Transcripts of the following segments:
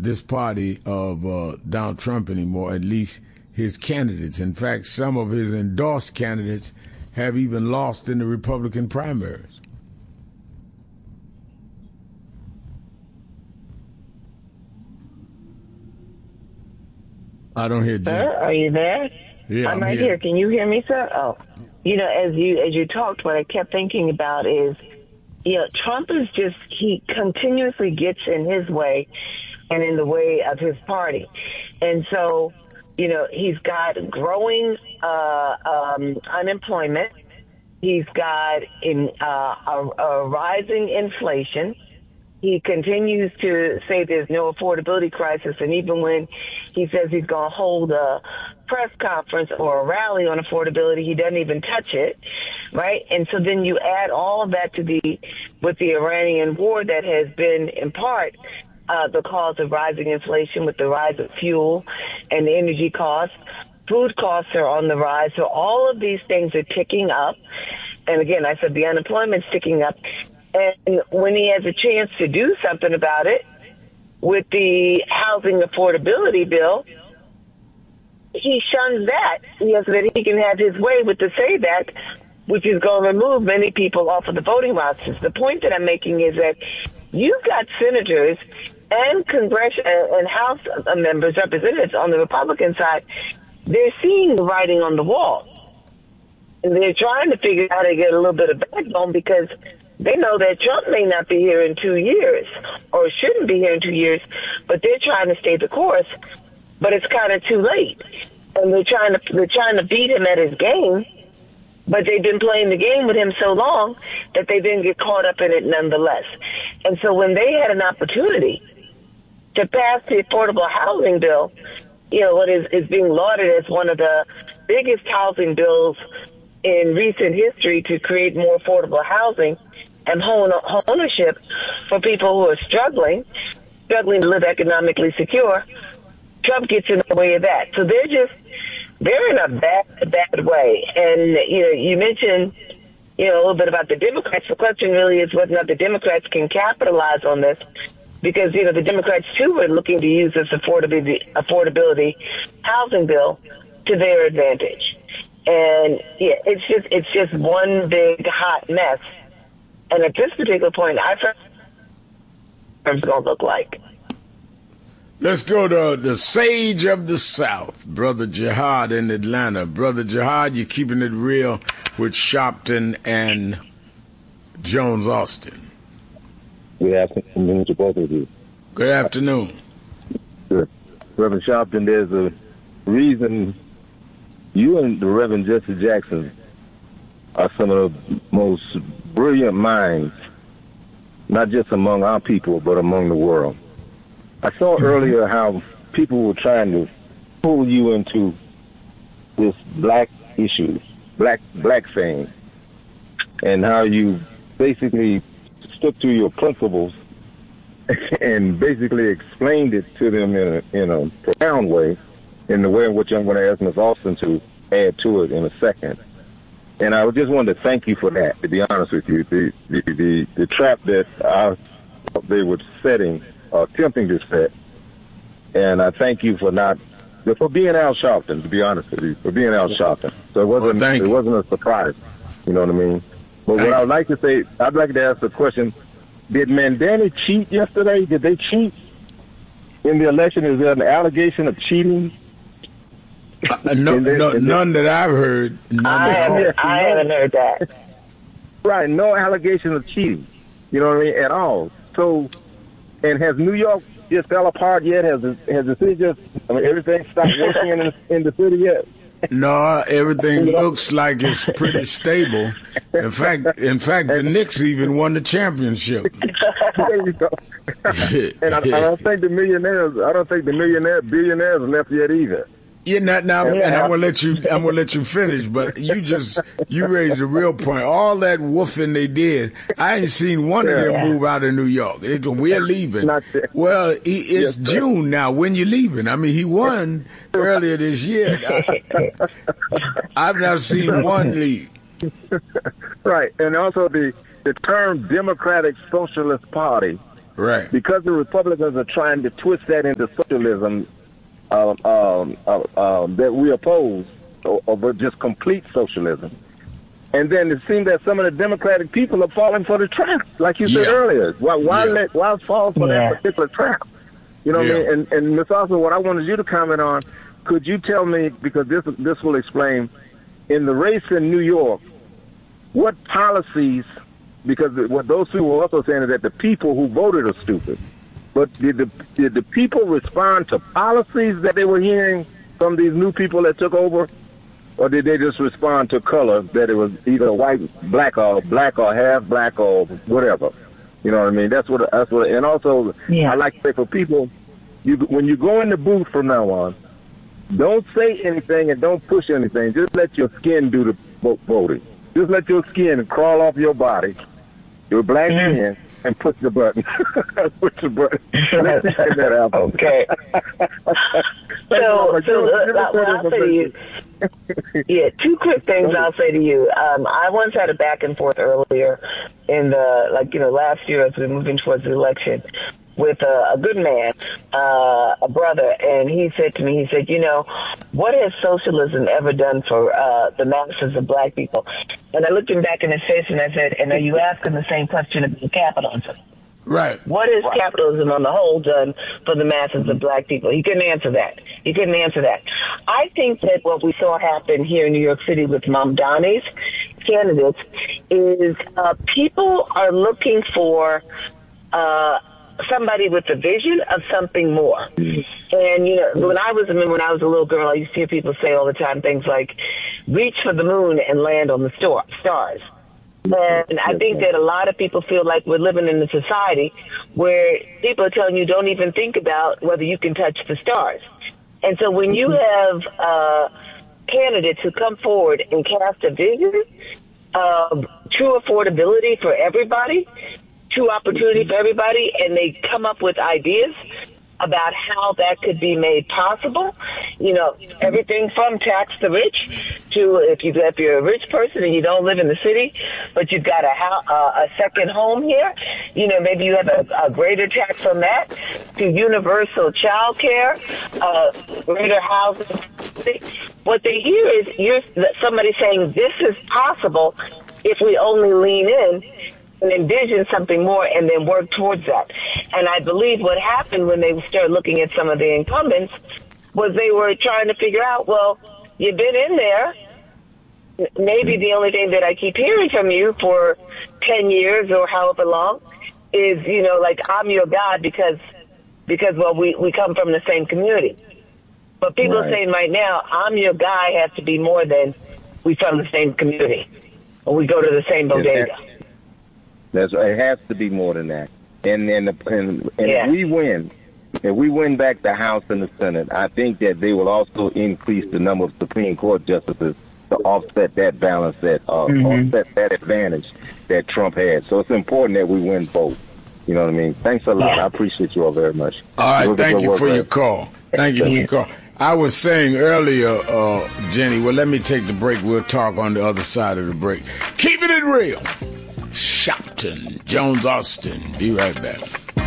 this party of Donald Trump anymore, at least his candidates. In fact, some of his endorsed candidates have even lost in the Republican primaries. I don't hear Jim. Sir, are you there? Yeah, I'm right here. Can you hear me, sir? Oh, as you talked, what I kept thinking about is, Trump is he continuously gets in his way and in the way of his party. And so, he's got growing unemployment. He's got a rising inflation. He continues to say there's no affordability crisis, and even when he says he's going to hold a press conference or a rally on affordability, he doesn't even touch it, right? And so then you add all of that with the Iranian war that has been, in part, the cause of rising inflation with the rise of fuel and energy costs. Food costs are on the rise. So all of these things are ticking up. And again, I said the unemployment's ticking up. And when he has a chance to do something about it with the housing affordability bill, he shuns that. So that he can have his way with the SAVE Act, which is going to remove many people off of the voting rosters. The point that I'm making is that you've got senators and and House members, representatives on the Republican side. They're seeing the writing on the wall. And they're trying to figure out how to get a little bit of backbone because they know that Trump may not be here in 2 years or shouldn't be here in 2 years, but they're trying to stay the course. But it's kind of too late. And they're trying to beat him at his game, but they've been playing the game with him so long that they didn't get caught up in it nonetheless. And so when they had an opportunity to pass the affordable housing bill, what is being lauded as one of the biggest housing bills in recent history to create more affordable housing and home ownership for people who are struggling to live economically secure, Trump gets in the way of that. So they're in a bad way. And, you mentioned, a little bit about the Democrats. The question really is whether or not the Democrats can capitalize on this because, the Democrats, too, are looking to use this affordability housing bill to their advantage. And, it's just one big hot mess. And at this particular point, I think it's going to look like. Let's go to the sage of the South, Brother Jihad in Atlanta. Brother Jihad, you're keeping it real with Sharpton and Jones Austin. Good afternoon to both of you. Good afternoon. Sure. Reverend Sharpton, there's a reason you and the Reverend Jesse Jackson are some of the most brilliant minds, not just among our people, but among the world. I saw earlier how people were trying to pull you into this black issue, black thing, and how you basically stuck to your principles and basically explained it to them in a profound way, in the way in which I'm going to ask Ms. Austin to add to it in a second. And I just wanted to thank you for that, to be honest with you. The trap that they were setting, attempting to set, and I thank you for being Al Sharpton, to be honest with you, for being Al Sharpton. So it wasn't a surprise, you know what I mean? But what I'd like to say, I'd like to ask the question, did Mandani cheat yesterday? Did they cheat in the election? Is there an allegation of cheating? None that I've heard. I haven't heard that. Right, no allegation of cheating, you know what I mean, at all. So, and has New York just fell apart yet? Has the city everything stopped working in the city yet? No, everything looks like it's pretty stable. In fact, the Knicks even won the championship. There you go. And I don't think the billionaires left yet either. Yeah, now, and I'm gonna let you finish, but you raised a real point. All that woofing they did, I ain't seen one of them move out of New York. We're leaving. Well, it's June now. When you leaving? I mean, he won earlier this year. I've not seen one leave. Right, and also the term Democratic Socialist Party Right. Because the Republicans are trying to twist that into socialism that we oppose, or just complete socialism. And then it seems that some of the Democratic people are falling for the trap, like you said earlier. Why fall for that particular trap? You know what I mean? And Ms. Austin, what I wanted you to comment on, could you tell me, because this will explain, in the race in New York, what policies, because what those people were also saying is that the people who voted are stupid. But did the people respond to policies that they were hearing from these new people that took over? Or did they just respond to color, that it was either white, black, or half black, or whatever? You know what I mean? That's what. And also, I like to say for people, when you go in the booth from now on, don't say anything and don't push anything. Just let your skin do the voting. Just let your skin crawl off your body, your black skin, and push the button. Push the button. Let's get that out. Okay. So I'll say to you, two quick things I'll say to you. I once had a back and forth earlier in the, last year as we were moving towards the election with a good man, a brother, and he said to me, what has socialism ever done for the masses of black people? And I looked him back in his face and I said, and are you asking the same question about capitalism? Right. What has capitalism on the whole done for the masses of black people? He couldn't answer that. I think that what we saw happen here in New York City with Mamdani's candidates is people are looking for somebody with a vision of something more. And, when I was a little girl, I used to hear people say all the time things like, reach for the moon and land on the stars. And I think that a lot of people feel like we're living in a society where people are telling you don't even think about whether you can touch the stars. And so when you have candidates who come forward and cast a vision of true affordability for everybody, true opportunity for everybody, and they come up with ideas about how that could be made possible, everything from tax the rich to if you're a rich person and you don't live in the city, but you've got a second home here, maybe you have a greater tax on that, to universal child care, greater housing. What they hear is somebody saying this is possible if we only lean in and envision something more and then work towards that. And I believe what happened when they started looking at some of the incumbents was they were trying to figure out, well, you've been in there. Maybe the only thing that I keep hearing from you for 10 years or however long is, I'm your God because we come from the same community. But people are saying right now, I'm your guy has to be more than we from the same community or we go to the same bodega. It has to be more than that. And if we win back the House and the Senate, I think that they will also increase the number of Supreme Court justices to offset that balance, offset that advantage that Trump had. So it's important that we win both. You know what I mean? Thanks a lot. I appreciate you all very much. All right, thank you for your call. Thank you for your call. I was saying earlier, Jenny, well, let me take the break. We'll talk on the other side of the break. Keeping it real. Shopton, Jones Austin. Be right back.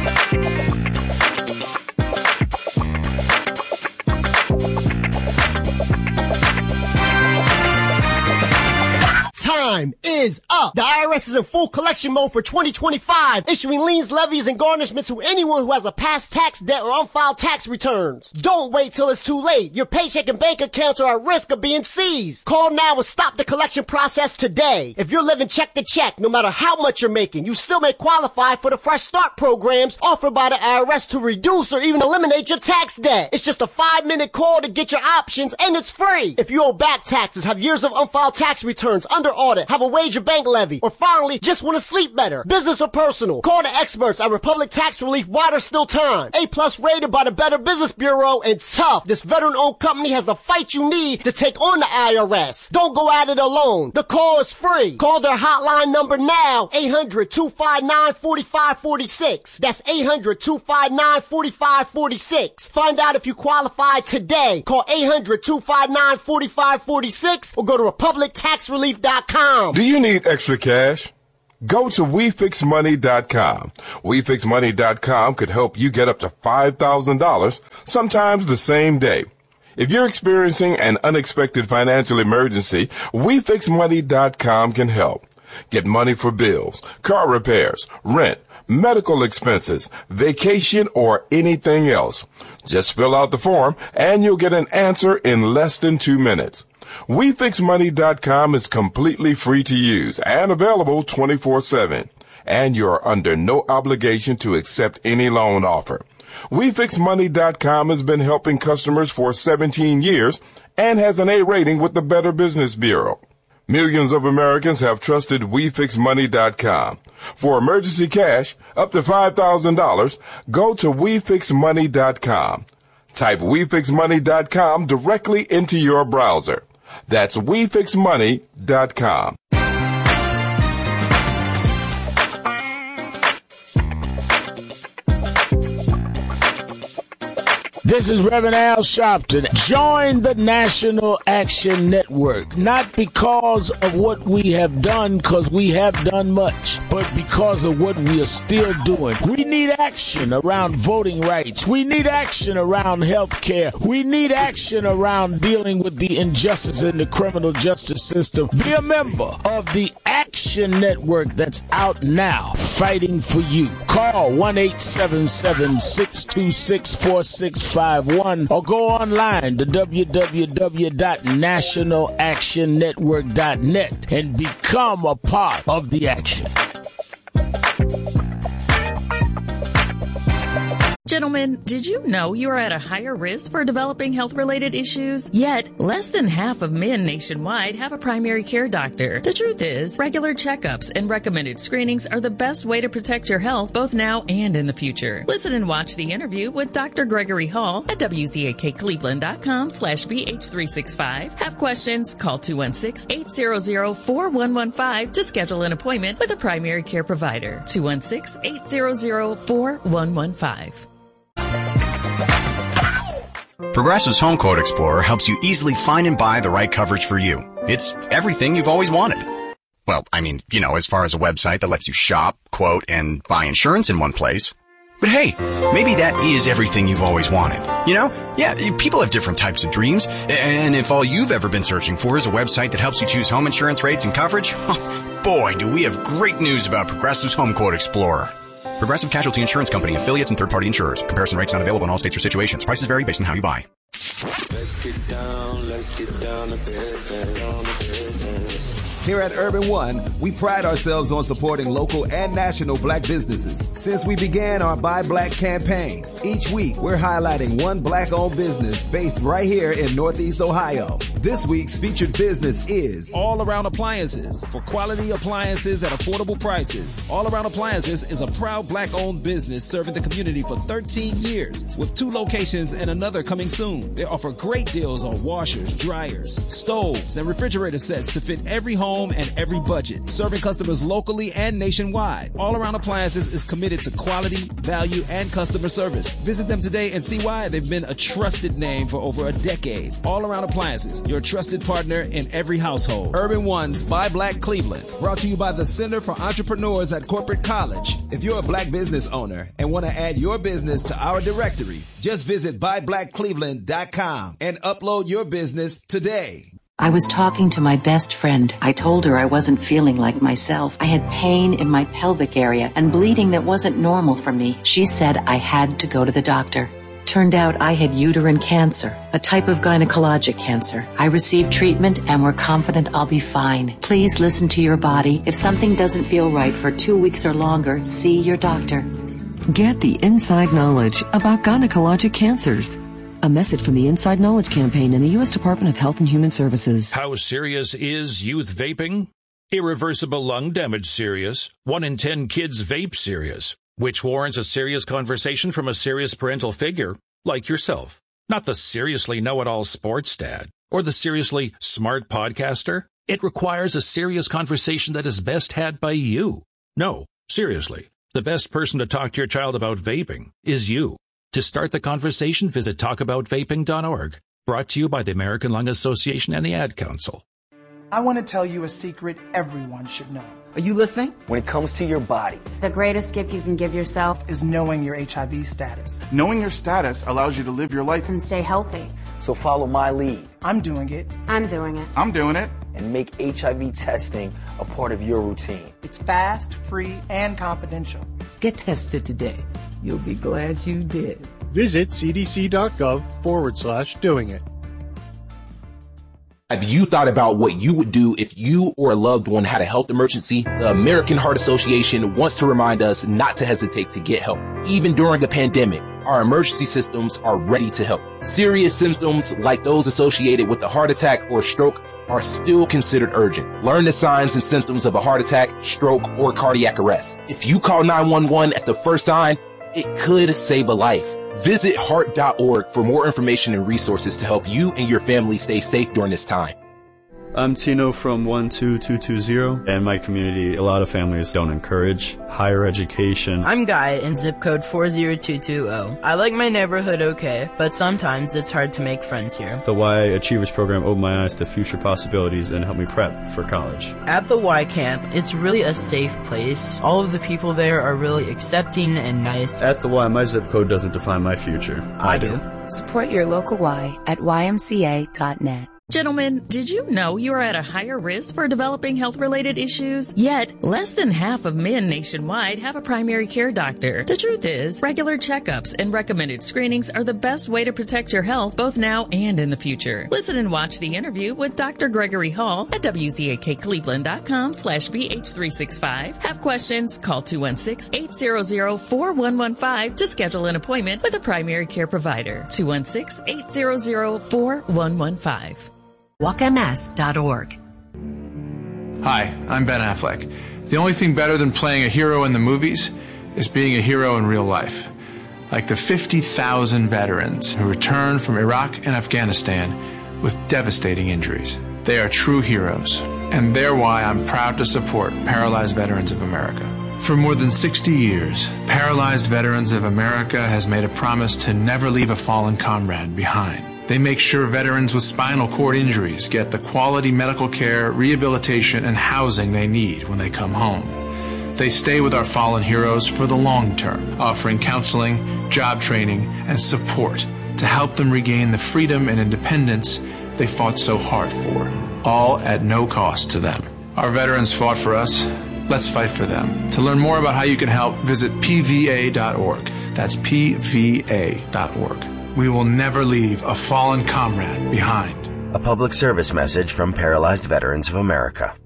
Time is up. The IRS is in full collection mode for 2025, issuing liens, levies, and garnishments to anyone who has a past tax debt or unfiled tax returns. Don't wait till it's too late. Your paycheck and bank accounts are at risk of being seized. Call now and stop the collection process today. If you're living check to check, no matter how much you're making, you still may qualify for the Fresh Start programs offered by the IRS to reduce or even eliminate your tax debt. It's just a 5-minute call to get your options, and it's free. If you owe back taxes, have years of unfiled tax returns under audit, have a wage or bank levy, or finally just want to sleep better, business or personal, call the experts at Republic Tax Relief while there's still time. A+ rated by the Better Business Bureau, and tough. This veteran-owned company has the fight you need to take on the IRS. Don't go at it alone. The call is free. Call their hotline number now, 800-259-4546. That's 800-259-4546. Find out if you qualify today. Call 800-259-4546 or go to republictaxrelief.com. Do you need extra cash? Go to WeFixMoney.com. WeFixMoney.com could help you get up to $5,000, sometimes the same day. If you're experiencing an unexpected financial emergency, WeFixMoney.com can help. Get money for bills, car repairs, rent, medical expenses, vacation, or anything else. Just fill out the form and you'll get an answer in less than 2 minutes. WeFixMoney.com is completely free to use and available 24/7. And you're under no obligation to accept any loan offer. WeFixMoney.com has been helping customers for 17 years and has an A rating with the Better Business Bureau. Millions of Americans have trusted WeFixMoney.com. For emergency cash, up to $5,000, go to WeFixMoney.com. Type WeFixMoney.com directly into your browser. That's WeFixMoney.com. This is Reverend Al Sharpton. Join the National Action Network, not because of what we have done, because we have done much, but because of what we are still doing. We need action around voting rights. We need action around health care. We need action around dealing with the injustice in the criminal justice system. Be a member of the Action Network that's out now, fighting for you. Call 1-877-626-4651 or go online to www.nationalactionnetwork.net and become a part of the action. Gentlemen, did you know you are at a higher risk for developing health-related issues? Yet, less than half of men nationwide have a primary care doctor. The truth is, regular checkups and recommended screenings are the best way to protect your health both now and in the future. Listen and watch the interview with Dr. Gregory Hall at WZAKCleveland.com/BH365. Have questions? Call 216-800-4115 to schedule an appointment with a primary care provider. 216-800-4115. Progressive's Home Quote Explorer helps you easily find and buy the right coverage for you. It's everything you've always wanted. Well, I mean, as far as a website that lets you shop, quote, and buy insurance in one place. But hey, maybe that is everything you've always wanted. Yeah, people have different types of dreams. And if all you've ever been searching for is a website that helps you choose home insurance rates and coverage, boy, do we have great news about Progressive's Home Quote Explorer. Progressive Casualty Insurance Company, affiliates, and third-party insurers. Comparison rates not available in all states or situations. Prices vary based on how you buy. Let's get down to business. Here at Urban One, we pride ourselves on supporting local and national black businesses. Since we began our Buy Black campaign, each week we're highlighting one black-owned business based right here in Northeast Ohio. This week's featured business is All Around Appliances, for quality appliances at affordable prices. All Around Appliances is a proud black-owned business serving the community for 13 years, with 2 locations and another coming soon. They offer great deals on washers, dryers, stoves, and refrigerator sets to fit every home and every budget, serving customers locally and nationwide. All Around Appliances is committed to quality, value, and customer service. Visit them today and see why they've been a trusted name for over a decade. All Around Appliances, your trusted partner in every household. Urban One's Buy Black Cleveland, brought to you by the Center for Entrepreneurs at Corporate College. If you're a black business owner and want to add your business to our directory, just visit buyblackcleveland.com and upload your business today. I was talking to my best friend. I told her I wasn't feeling like myself. I had pain in my pelvic area and bleeding that wasn't normal for me. She said I had to go to the doctor. Turned out I had uterine cancer, a type of gynecologic cancer. I received treatment and we're confident I'll be fine. Please listen to your body. If something doesn't feel right for 2 weeks or longer, see your doctor. Get the inside knowledge about gynecologic cancers. A message from the Inside Knowledge Campaign and the U.S. Department of Health and Human Services. How serious is youth vaping? Irreversible lung damage serious. 1 in 10 kids vape serious, which warrants a serious conversation from a serious parental figure like yourself. Not the seriously know-it-all sports dad or the seriously smart podcaster. It requires a serious conversation that is best had by you. No, seriously, the best person to talk to your child about vaping is you. To start the conversation, visit talkaboutvaping.org. Brought to you by the American Lung Association and the Ad Council. I want to tell you a secret everyone should know. Are you listening? When it comes to your body, the greatest gift you can give yourself is knowing your HIV status. Knowing your status allows you to live your life and stay healthy. So follow my lead. I'm doing it. I'm doing it. I'm doing it. And make HIV testing a part of your routine. It's fast, free, and confidential. Get tested today. You'll be glad you did. Visit cdc.gov/doing it. Have you thought about what you would do if you or a loved one had a health emergency? The American Heart Association wants to remind us not to hesitate to get help. Even during a pandemic, our emergency systems are ready to help. Serious symptoms like those associated with a heart attack or stroke are still considered urgent. Learn the signs and symptoms of a heart attack, stroke, or cardiac arrest. If you call 911 at the first sign, it could save a life. Visit heart.org for more information and resources to help you and your family stay safe during this time. I'm Tino from 12220. In my community, a lot of families don't encourage higher education. I'm Guy in zip code 40220. I like my neighborhood okay, but sometimes it's hard to make friends here. The Y Achievers program opened my eyes to future possibilities and helped me prep for college. At the Y camp, it's really a safe place. All of the people there are really accepting and nice. At the Y, my zip code doesn't define my future. I do. Support your local Y at ymca.net. Gentlemen, did you know you are at a higher risk for developing health-related issues? Yet, less than half of men nationwide have a primary care doctor. The truth is, regular checkups and recommended screenings are the best way to protect your health both now and in the future. Listen and watch the interview with Dr. Gregory Hall at wcaccleveland.com/BH365. Have questions? Call 216-800-4115 to schedule an appointment with a primary care provider. 216-800-4115. WalkMS.org. Hi, I'm Ben Affleck. The only thing better than playing a hero in the movies is being a hero in real life. Like the 50,000 veterans who returned from Iraq and Afghanistan with devastating injuries. They are true heroes, and they're why I'm proud to support Paralyzed Veterans of America. For more than 60 years, Paralyzed Veterans of America has made a promise to never leave a fallen comrade behind. They make sure veterans with spinal cord injuries get the quality medical care, rehabilitation, and housing they need when they come home. They stay with our fallen heroes for the long term, offering counseling, job training, and support to help them regain the freedom and independence they fought so hard for, all at no cost to them. Our veterans fought for us. Let's fight for them. To learn more about how you can help, visit pva.org. That's pva.org. We will never leave a fallen comrade behind. A public service message from Paralyzed Veterans of America.